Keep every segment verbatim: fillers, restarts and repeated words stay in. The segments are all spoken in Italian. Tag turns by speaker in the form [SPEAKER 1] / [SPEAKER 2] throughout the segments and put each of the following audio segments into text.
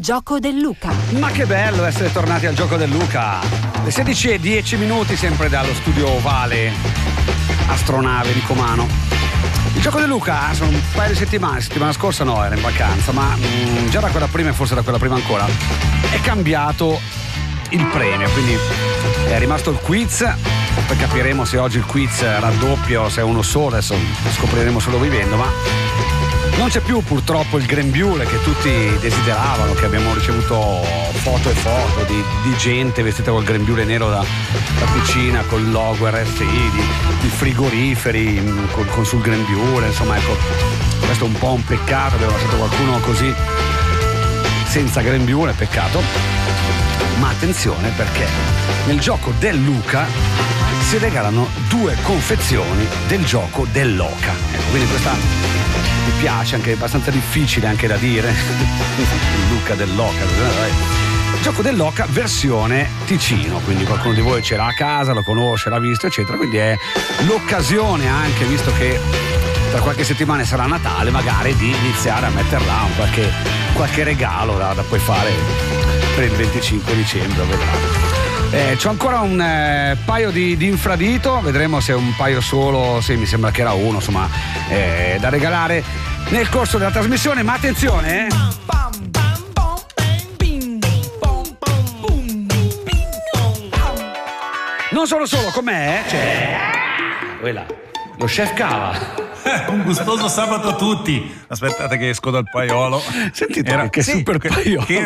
[SPEAKER 1] gioco del Luca.
[SPEAKER 2] Ma che bello essere tornati al gioco del Luca. Le sedici e dieci minuti, sempre dallo studio ovale astronave di Comano. Il gioco del Luca sono un paio di settimane, settimana scorsa no, era in vacanza, ma mh, già da quella prima e forse da quella prima ancora è cambiato il premio, quindi è rimasto il quiz. Poi capiremo se oggi il quiz raddoppia o se è uno solo, adesso lo scopriremo solo vivendo, ma non c'è più purtroppo il grembiule che tutti desideravano, che abbiamo ricevuto foto e foto di, di gente vestita col grembiule nero da, da piscina, col logo R F I, di, di frigoriferi con, con sul grembiule, insomma ecco, questo è un po' un peccato, abbiamo lasciato qualcuno così senza grembiule, peccato. Ma attenzione perché nel gioco del Luca si regalano due confezioni del gioco dell'oca. Ecco, quindi questa mi piace, anche abbastanza difficile anche da dire. Il Luca dell'oca. Il gioco dell'oca versione Ticino, quindi qualcuno di voi ce l'ha a casa, lo conosce, l'ha visto, eccetera. Quindi è l'occasione anche, visto che tra qualche settimana sarà Natale, magari di iniziare a metterla un qualche, qualche regalo da, da poi fare per il venticinque dicembre, vedrà. Eh, c'ho ancora un eh, paio di, di infradito, vedremo se è un paio solo, sì, mi sembra che era uno, insomma, eh, da regalare nel corso della trasmissione, ma attenzione, eh. Non sono solo, con me, eh, c'è quella, lo chef Cava.
[SPEAKER 3] Un gustoso sabato a tutti. Aspettate che esco dal paiolo.
[SPEAKER 2] Sentite Era, che sì, super paiolo.
[SPEAKER 3] Che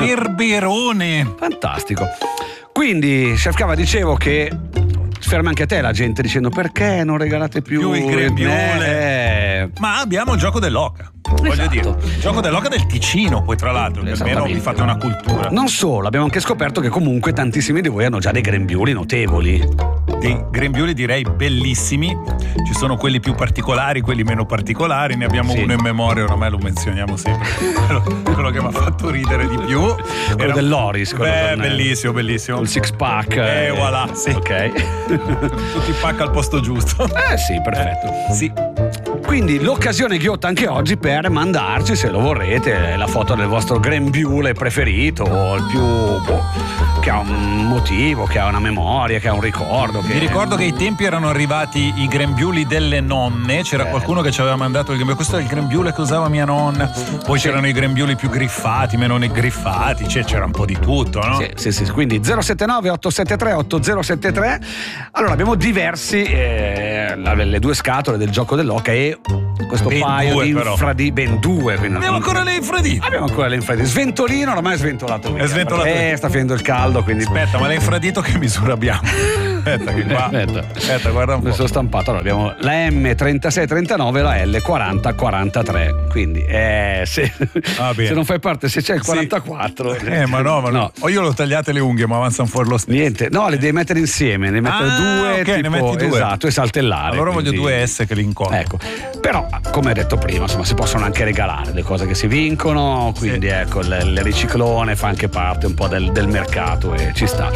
[SPEAKER 3] reverberone.
[SPEAKER 2] Fantastico. Quindi, chef Cava, dicevo che ferma anche a te la gente dicendo perché non regalate più,
[SPEAKER 3] più il grembiule.
[SPEAKER 2] Eh.
[SPEAKER 3] Ma abbiamo il gioco dell'oca. Voglio
[SPEAKER 2] Esatto.
[SPEAKER 3] dire, il gioco dell'oca del Ticino, poi tra l'altro, che almeno vi fate una cultura.
[SPEAKER 2] Non solo, abbiamo anche scoperto che comunque tantissimi di voi hanno già dei grembiuli notevoli.
[SPEAKER 3] Dei grembiuli direi bellissimi, ci sono quelli più particolari, quelli meno particolari, ne abbiamo sì. uno in memoria, ormai lo menzioniamo sempre, quello che mi ha fatto ridere di più.
[SPEAKER 2] Quello
[SPEAKER 3] Era...
[SPEAKER 2] dell'Oris, quello
[SPEAKER 3] Beh,
[SPEAKER 2] con,
[SPEAKER 3] bellissimo, bellissimo.
[SPEAKER 2] Il six pack.
[SPEAKER 3] Eh, eh voilà, sì.
[SPEAKER 2] Ok.
[SPEAKER 3] Tutti i pack al posto giusto.
[SPEAKER 2] Eh sì, perfetto.
[SPEAKER 3] Eh, sì.
[SPEAKER 2] Quindi l'occasione ghiotta anche oggi per mandarci, se lo vorrete, la foto del vostro grembiule preferito, o il più boh, che ha un motivo, che ha una memoria, che ha un ricordo. Che...
[SPEAKER 3] Mi ricordo che ai tempi erano arrivati i grembiuli delle nonne, c'era eh. qualcuno che ci aveva mandato il grembiule, questo è il grembiule che usava mia nonna, poi sì. c'erano i grembiuli più griffati, meno griffati, cioè c'era un po' di tutto, no?
[SPEAKER 2] Sì, sì, sì. Quindi zero sette nove otto sette tre otto zero sette tre. Allora abbiamo diversi, eh, le due scatole del gioco dell'oca e questo
[SPEAKER 3] ben
[SPEAKER 2] paio
[SPEAKER 3] due,
[SPEAKER 2] di
[SPEAKER 3] però.
[SPEAKER 2] infradito, ben due.
[SPEAKER 3] Abbiamo ancora le infradito.
[SPEAKER 2] Abbiamo ancora le infradito. Sventolino ormai è sventolato via.
[SPEAKER 3] È sventolato
[SPEAKER 2] eh,
[SPEAKER 3] via.
[SPEAKER 2] sta finendo il caldo, quindi.
[SPEAKER 3] Aspetta, ma l'infradito che misura abbiamo? Aspetta, che qua.
[SPEAKER 2] Aspetta,
[SPEAKER 3] Aspetta, guarda un po'.
[SPEAKER 2] Mi sono stampato. Allora abbiamo la M trentasei trentanove e la L quaranta quarantatré. Quindi, eh, se,
[SPEAKER 3] ah,
[SPEAKER 2] se non fai parte, se c'è il quarantaquattro.
[SPEAKER 3] Sì. Eh, ma no, ma no. no. O io l'ho tagliate le unghie, ma avanzano fuori lo stesso.
[SPEAKER 2] Niente, no, le devi mettere insieme, ne mettere
[SPEAKER 3] ah,
[SPEAKER 2] due,
[SPEAKER 3] okay,
[SPEAKER 2] tipo,
[SPEAKER 3] ne metti due.
[SPEAKER 2] Esatto, e saltellare.
[SPEAKER 3] Allora
[SPEAKER 2] quindi...
[SPEAKER 3] voglio due S che li incontro.
[SPEAKER 2] Ecco. Però, come ho detto prima, insomma, si possono anche regalare le cose che si vincono, quindi sì. ecco, il, il riciclone fa anche parte un po' del, del mercato e ci sta.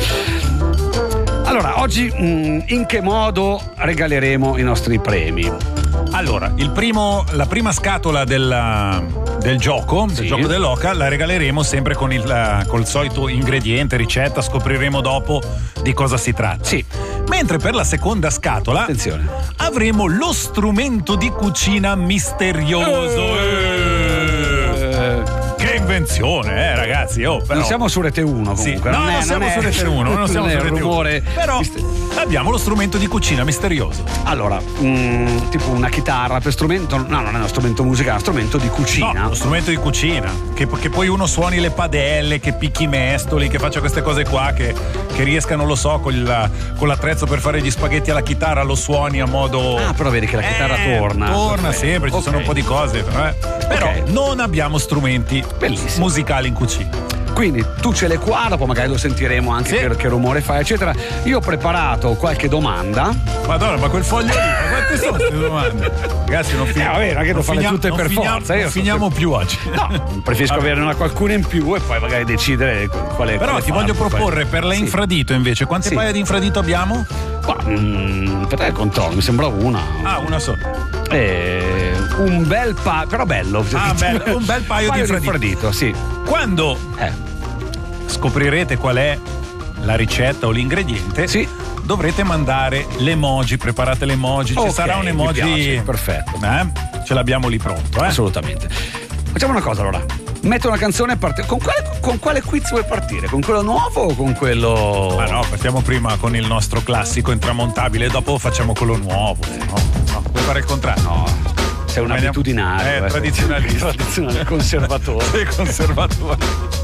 [SPEAKER 2] Allora, oggi mh, in che modo regaleremo i nostri premi?
[SPEAKER 3] Allora, il primo, la prima scatola del, del gioco,
[SPEAKER 2] sì.
[SPEAKER 3] del gioco dell'oca, la regaleremo sempre con il col solito ingrediente, ricetta, scopriremo dopo di cosa si tratta.
[SPEAKER 2] Sì.
[SPEAKER 3] Mentre per la seconda scatola
[SPEAKER 2] Attenzione.
[SPEAKER 3] avremo lo strumento di cucina misterioso.
[SPEAKER 2] Eh.
[SPEAKER 3] Che invenzione, eh ragazzi! Oh, però...
[SPEAKER 2] Non siamo su Rete uno comunque.
[SPEAKER 3] Sì. No,
[SPEAKER 2] non,
[SPEAKER 3] non,
[SPEAKER 2] è,
[SPEAKER 3] non siamo
[SPEAKER 2] non
[SPEAKER 3] su
[SPEAKER 2] è...
[SPEAKER 3] Rete uno, non siamo
[SPEAKER 2] non
[SPEAKER 3] su
[SPEAKER 2] è
[SPEAKER 3] Rete
[SPEAKER 2] un rumore.
[SPEAKER 3] uno. Però
[SPEAKER 2] Mister...
[SPEAKER 3] abbiamo lo strumento di cucina misterioso.
[SPEAKER 2] Allora, mh, tipo una chitarra per strumento, no, non è uno strumento musicale, è uno strumento di cucina.
[SPEAKER 3] No, uno strumento di cucina. Che, che poi uno suoni le padelle, che picchi i mestoli, che faccia queste cose qua, che, che riesca, non lo so, con, il, con l'attrezzo per fare gli spaghetti alla chitarra, lo suoni a modo.
[SPEAKER 2] Ah, però vedi che la chitarra
[SPEAKER 3] eh,
[SPEAKER 2] torna.
[SPEAKER 3] Torna
[SPEAKER 2] okay.
[SPEAKER 3] sempre, ci
[SPEAKER 2] okay.
[SPEAKER 3] sono un po' di cose. Eh. Però
[SPEAKER 2] okay.
[SPEAKER 3] non abbiamo strumenti
[SPEAKER 2] Bellissimo.
[SPEAKER 3] musicali in cucina.
[SPEAKER 2] Quindi tu ce l'hai qua, dopo magari lo sentiremo anche
[SPEAKER 3] sì.
[SPEAKER 2] che, che rumore fa, eccetera. Io ho preparato qualche domanda.
[SPEAKER 3] Madonna, ma quel foglio lì, ma quante sono queste domande? Ragazzi, non finiamo.
[SPEAKER 2] Eh, vabbè, che non farle tutte per
[SPEAKER 3] finiamo,
[SPEAKER 2] forza. Io
[SPEAKER 3] non finiamo
[SPEAKER 2] so
[SPEAKER 3] più oggi.
[SPEAKER 2] No, preferisco averne una qualcuna in più e poi magari decidere quale.
[SPEAKER 3] Però
[SPEAKER 2] quale
[SPEAKER 3] ti voglio
[SPEAKER 2] farlo,
[SPEAKER 3] proporre
[SPEAKER 2] poi.
[SPEAKER 3] per la
[SPEAKER 2] sì.
[SPEAKER 3] infradito invece, quante
[SPEAKER 2] sì.
[SPEAKER 3] paia di infradito abbiamo?
[SPEAKER 2] Ma, mm, per te il controllo, mi sembra una.
[SPEAKER 3] Ah, una sola.
[SPEAKER 2] Eh, un bel paio, però bello.
[SPEAKER 3] Ah, bello, un bel paio,
[SPEAKER 2] paio
[SPEAKER 3] di fradito.
[SPEAKER 2] fradito, sì.
[SPEAKER 3] Quando
[SPEAKER 2] Eh.
[SPEAKER 3] scoprirete qual è la ricetta o l'ingrediente,
[SPEAKER 2] Sì.
[SPEAKER 3] dovrete mandare l'emoji, preparate l'emoji, ci
[SPEAKER 2] Ok,
[SPEAKER 3] sarà un
[SPEAKER 2] mi
[SPEAKER 3] emoji.
[SPEAKER 2] piace, perfetto.
[SPEAKER 3] Eh? Ce l'abbiamo lì pronto, eh?
[SPEAKER 2] Assolutamente. Facciamo una cosa allora. Metto una canzone e parte. Con quale, con quale quiz vuoi partire? Con quello nuovo o con quello.
[SPEAKER 3] Ma no, partiamo prima con il nostro classico intramontabile, dopo facciamo quello nuovo. No, no, vuoi fare il contrario?
[SPEAKER 2] No, sei un abitudinario.
[SPEAKER 3] Eh, tradizionalista.
[SPEAKER 2] Tradizionale, conservatore.
[SPEAKER 3] Sei conservatore.